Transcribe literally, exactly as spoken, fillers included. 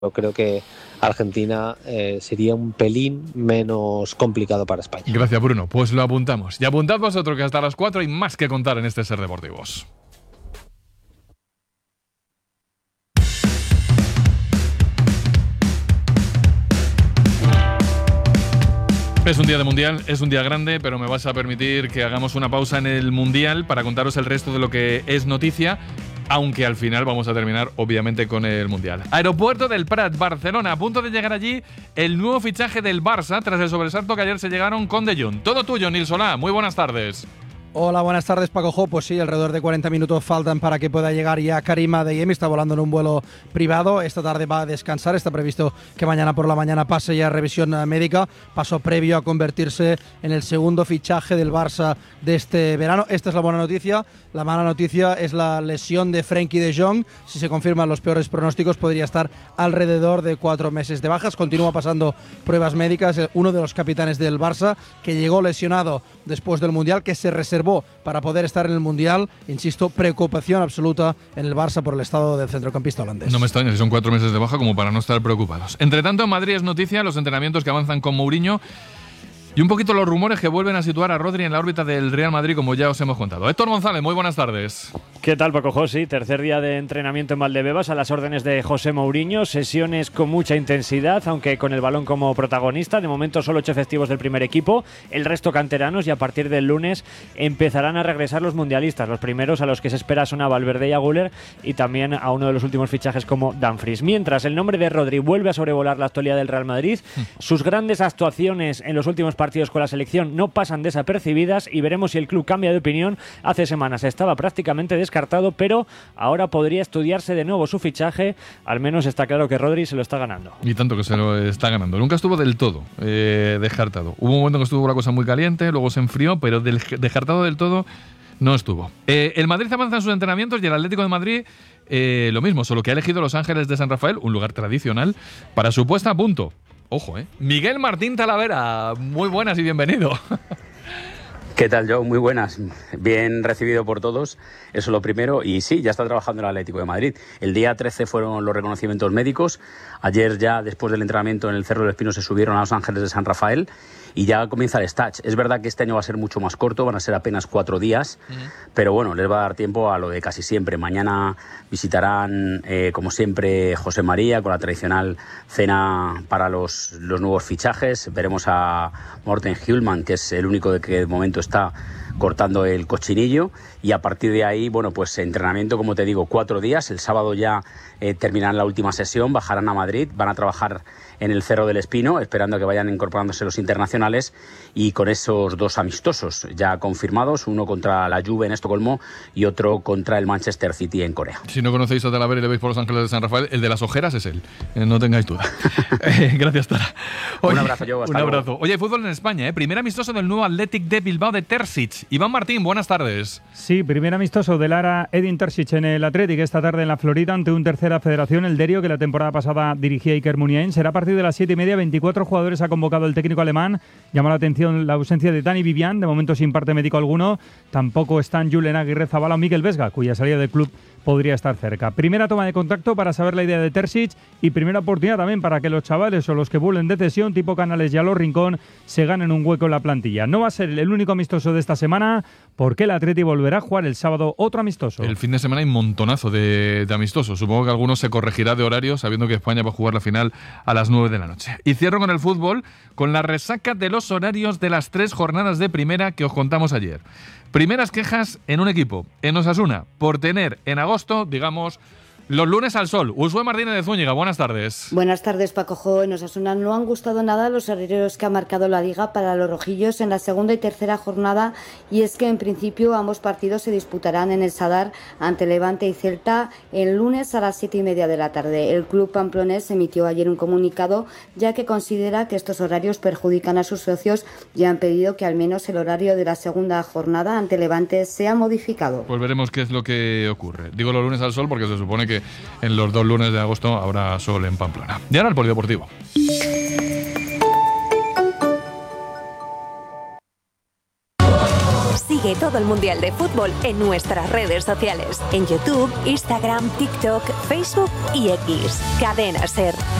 Yo creo que Argentina eh, sería un pelín menos complicado para España. Gracias, Bruno. Pues lo apuntamos. Y apuntad vosotros que hasta las cuatro hay más que contar en este Ser Deportivos. Es un día de Mundial, es un día grande, pero me vas a permitir que hagamos una pausa en el Mundial para contaros el resto de lo que es noticia, aunque al final vamos a terminar, obviamente, con el Mundial. Aeropuerto del Prat, Barcelona, a punto de llegar allí el nuevo fichaje del Barça tras el sobresalto que ayer se llegaron con De Jong. Todo tuyo, Nil Solá, muy buenas tardes. Hola, buenas tardes, Paco Jo. Pues sí, alrededor de cuarenta minutos faltan para que pueda llegar ya Karim Adeyemi. Está volando en un vuelo privado. Esta tarde va a descansar. Está previsto que mañana por la mañana pase ya revisión médica. Paso previo a convertirse en el segundo fichaje del Barça de este verano. Esta es la buena noticia. La mala noticia es la lesión de Frenkie de Jong. Si se confirman los peores pronósticos, podría estar alrededor de cuatro meses de bajas. Continúa pasando pruebas médicas. Uno de los capitanes del Barça, que llegó lesionado después del Mundial, que se reservó para poder estar en el Mundial. Insisto, preocupación absoluta en el Barça por el estado del centrocampista holandés. No me extraña si son cuatro meses de baja como para no estar preocupados. Entre tanto, en Madrid es noticia los entrenamientos que avanzan con Mourinho y un poquito los rumores que vuelven a situar a Rodri en la órbita del Real Madrid, como ya os hemos contado. Héctor González, muy buenas tardes. ¿Qué tal, Paco José? Tercer día de entrenamiento en Valdebebas a las órdenes de José Mourinho. Sesiones con mucha intensidad, aunque con el balón como protagonista. De momento solo ocho efectivos del primer equipo, el resto canteranos, y a partir del lunes empezarán a regresar los mundialistas. Los primeros a los que se espera son a Valverde y a Güler, y también a uno de los últimos fichajes como Dumfries. Mientras el nombre de Rodri vuelve a sobrevolar la actualidad del Real Madrid, sus grandes actuaciones en los últimos partidos con la selección no pasan desapercibidas, y veremos si el club cambia de opinión. Hace semanas estaba prácticamente descartado, pero ahora podría estudiarse de nuevo su fichaje. Al menos está claro que Rodri se lo está ganando. Y tanto que se lo está ganando. Nunca estuvo del todo eh, descartado. Hubo un momento que estuvo la cosa muy caliente, luego se enfrió, pero del, descartado del todo no estuvo. Eh, el Madrid avanza en sus entrenamientos y el Atlético de Madrid eh, lo mismo, solo que ha elegido Los Ángeles de San Rafael, un lugar tradicional, para su puesta a punto. Ojo, ¿eh? Miguel Martín Talavera, muy buenas y bienvenido. ¿Qué tal, Joe? Muy buenas. Bien recibido por todos, eso es lo primero. Y sí, ya está trabajando el Atlético de Madrid. El día trece fueron los reconocimientos médicos. Ayer ya, después del entrenamiento en el Cerro del Espino, se subieron a Los Ángeles de San Rafael y ya comienza el stage. Es verdad que este año va a ser mucho más corto, van a ser apenas cuatro días, uh-huh. pero bueno, les va a dar tiempo a lo de casi siempre. Mañana visitarán, eh, como siempre, José María con la tradicional cena para los, los nuevos fichajes. Veremos a Morten Hjulman, que es el único de que de momento está cortando el cochinillo, y a partir de ahí, bueno, pues entrenamiento, como te digo, cuatro días. El sábado ya eh, terminarán la última sesión, bajarán a Madrid, van a trabajar en el Cerro del Espino, esperando a que vayan incorporándose los internacionales, y con esos dos amistosos ya confirmados, uno contra la Juve en Estocolmo y otro contra el Manchester City en Corea. Si no conocéis a Talavera y le veis por Los Ángeles de San Rafael, el de las ojeras es él, eh, no tengáis duda. eh, gracias, Tara. Oye, un abrazo, yo. Un abrazo. Luego. Oye, hay fútbol en España, ¿eh? Primer amistoso del nuevo Athletic de Bilbao de Terzic. Iván Martín, buenas tardes. Sí, primer amistoso del Ara Edin Terzic en el Athletic esta tarde en la Florida ante un tercera federación, el Derio, que la temporada pasada dirigía Iker Muniain. Será a partir de las siete y media. veinticuatro jugadores ha convocado el técnico alemán. Llama la atención la ausencia de Dani Vivian, de momento sin parte médico alguno. Tampoco están Julen Aguirre Zabala o Miguel Vesga, cuya salida del club podría estar cerca. Primera toma de contacto para saber la idea de Terzic, y primera oportunidad también para que los chavales o los que vuelven de cesión, tipo Canales y Aló Rincón, se ganen un hueco en la plantilla. No va a ser el único amistoso de esta semana, porque el Atleti volverá a jugar el sábado otro amistoso. El fin de semana hay un montonazo de, de amistosos. Supongo que algunos se corregirá de horario, sabiendo que España va a jugar la final a las nueve de la noche. Y cierro con el fútbol, con la resaca de los horarios de las tres jornadas de primera que os contamos ayer. Primeras quejas en un equipo, en Osasuna, por tener en agosto, digamos, los lunes al sol. Uxue Martínez de Zúñiga, buenas tardes. Buenas tardes, Paco Jo. En Osasuna no han gustado nada los horarios que ha marcado la Liga para los rojillos en la segunda y tercera jornada, y es que en principio ambos partidos se disputarán en el Sadar ante Levante y Celta el lunes a las siete y media de la tarde. El club pamplonés emitió ayer un comunicado, ya que considera que estos horarios perjudican a sus socios, y han pedido que al menos el horario de la segunda jornada ante Levante sea modificado. Pues veremos qué es lo que ocurre. Digo los lunes al sol porque se supone que en los dos lunes de agosto habrá sol en Pamplona. Y ahora el polideportivo. Sigue todo el Mundial de Fútbol en nuestras redes sociales. En YouTube, Instagram, TikTok, Facebook y X. Cadena SER.